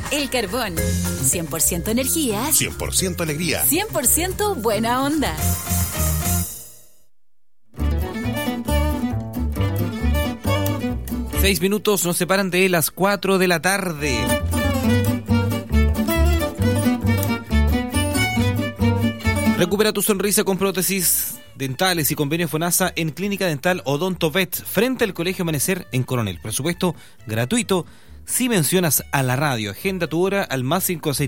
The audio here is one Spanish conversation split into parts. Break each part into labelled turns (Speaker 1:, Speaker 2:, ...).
Speaker 1: El Carbón. 100% energía.
Speaker 2: 100% alegría.
Speaker 1: 100% buena onda.
Speaker 3: Seis minutos nos separan de las 4 de la tarde. Recupera tu sonrisa con prótesis dentales y convenio FONASA en Clínica Dental Odontovet frente al Colegio Amanecer en Coronel. Presupuesto gratuito si mencionas a la radio. Agenda tu hora al más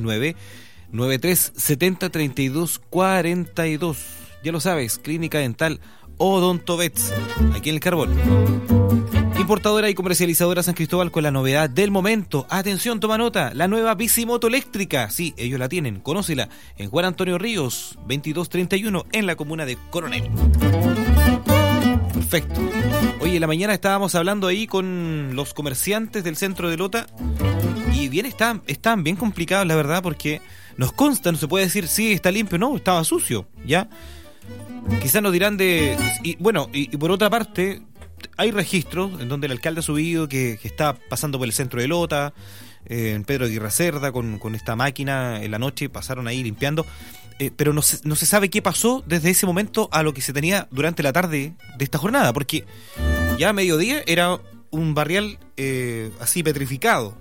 Speaker 3: 569-9370-3242. Ya lo sabes, Clínica Dental Odontovet, aquí en El Carbón. Importadora y comercializadora San Cristóbal con la novedad del momento. Atención, toma nota, la nueva bicimoto eléctrica. Sí, ellos la tienen, conócela en Juan Antonio Ríos, 2231, en la comuna de Coronel. Perfecto. Oye, en la mañana estábamos hablando ahí con los comerciantes del centro de Lota y bien están bien complicados, la verdad, porque nos consta, no se puede decir, sí, está limpio, no, estaba sucio, ¿ya? Quizás nos dirán y por otra parte, hay registros en donde el alcalde ha subido que está pasando por el centro de Lota, en Pedro Aguirre Cerda, con esta máquina en la noche, pasaron ahí limpiando, pero no se sabe qué pasó desde ese momento a lo que se tenía durante la tarde de esta jornada, porque ya a mediodía era un barrial así petrificado.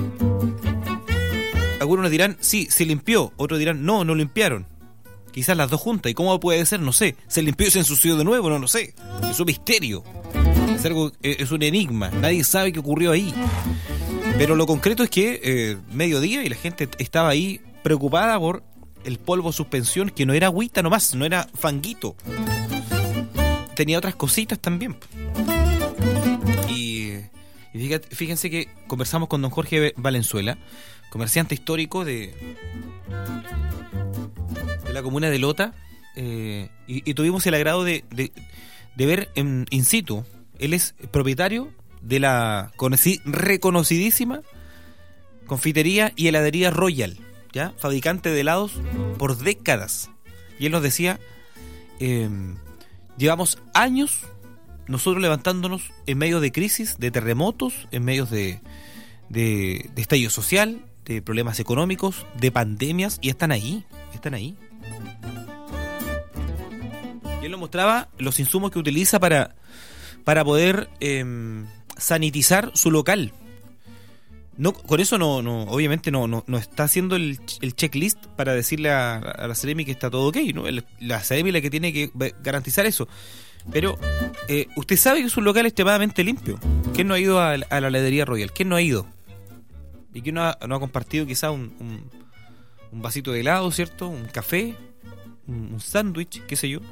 Speaker 3: Algunos nos dirán, sí, se limpió, otros dirán, no limpiaron. Quizás las dos juntas, ¿y cómo puede ser? No sé. ¿Se limpió y se ensució de nuevo? No sé. Es un misterio. Es un enigma. Nadie sabe qué ocurrió ahí. Pero lo concreto es que mediodía y la gente estaba ahí preocupada por el polvo suspensión, que no era agüita nomás, no era fanguito. Tenía otras cositas también. Y fíjense que conversamos con don Jorge Valenzuela, comerciante histórico de la comuna de Lota, y tuvimos el agrado de ver in situ. Él es propietario de la reconocidísima confitería y heladería Royal, ¿ya? Fabricante de helados por décadas. Y él nos decía, llevamos años nosotros levantándonos en medio de crisis, de terremotos, en medio de estallido social, de problemas económicos, de pandemias, y están ahí. Y él nos mostraba los insumos que utiliza para poder sanitizar su local. No, con eso obviamente no está haciendo el checklist para decirle a la Seremi que está todo ok, ¿no? La Seremi es la que tiene que garantizar eso. Pero usted sabe que es un local extremadamente limpio. ¿Quién no ha ido a la heladería Royal? ¿Quién no ha ido? ¿Y quién no ha compartido quizá un vasito de helado, ¿cierto? Un café, un sándwich, qué sé yo.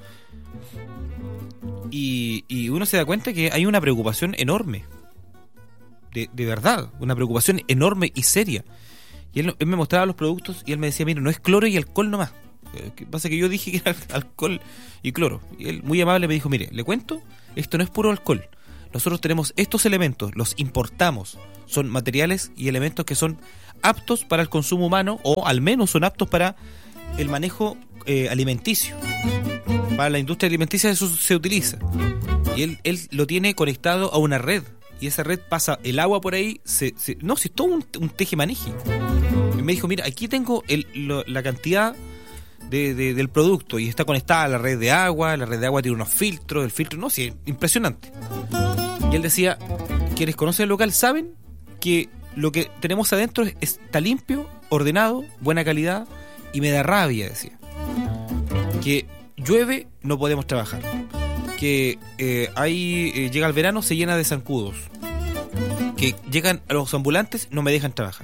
Speaker 3: Y uno se da cuenta que hay una preocupación enorme, de verdad, una preocupación enorme y seria. Y él me mostraba los productos y él me decía, mira, no es cloro y alcohol nomás. ¿Qué pasa? Que yo dije que era alcohol y cloro. Y él, muy amable, me dijo, mire, le cuento, esto no es puro alcohol. Nosotros tenemos estos elementos, los importamos. Son materiales y elementos que son aptos para el consumo humano, o al menos son aptos para el manejo alimenticio. Para la industria alimenticia eso se utiliza. Y él lo tiene conectado a una red. Y esa red pasa el agua por ahí. Si es todo un tejemaneje. Y me dijo, mira, aquí tengo la cantidad del producto. Y está conectada a la red de agua. La red de agua tiene unos filtros. El filtro, no, sí, es impresionante. Y él decía, quienes conocen el local saben que lo que tenemos adentro está limpio, ordenado, buena calidad, y me da rabia, decía. Que llueve, no podemos trabajar. Que llega el verano, se llena de zancudos. Que llegan a los ambulantes, no me dejan trabajar.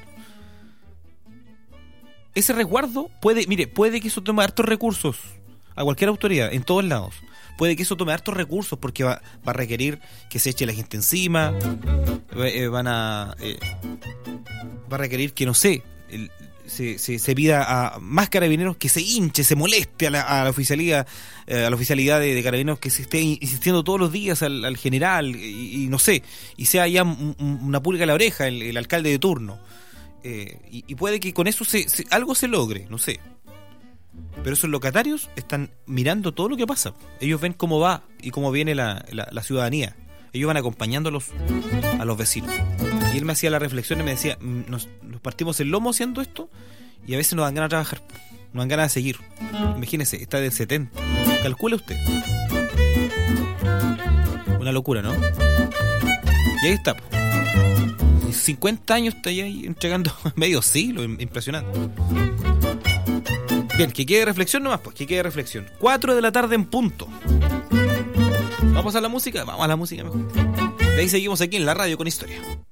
Speaker 3: Ese resguardo puede que eso tome hartos recursos a cualquier autoridad, en todos lados. Puede que eso tome hartos recursos porque va a requerir que se eche la gente encima, va a requerir que, no sé, se pida a más carabineros que se hinche, se moleste a la oficialidad de carabineros, que se esté insistiendo todos los días al general y no sé, y sea ya una pulga a la oreja el alcalde de turno, y puede que con eso algo se logre, no sé. Pero esos locatarios están mirando todo lo que pasa. Ellos ven cómo va y cómo viene la ciudadanía. Ellos van acompañando a los vecinos. Y él me hacía la reflexión y me decía, nos partimos el lomo haciendo esto y a veces nos dan ganas de trabajar, nos dan ganas de seguir. Imagínese, está del 70. Calcule usted. Una locura, ¿no? Y ahí está. 50 años está ahí entregando medio siglo, impresionante. Bien, que quede reflexión nomás, pues, que quede reflexión. 4 de la tarde en punto. ¿Vamos a la música? Vamos a la música mejor. De ahí seguimos aquí en la radio con historia.